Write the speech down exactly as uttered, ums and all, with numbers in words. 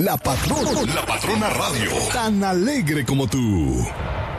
La patrona, la patrona radio, tan alegre como tú.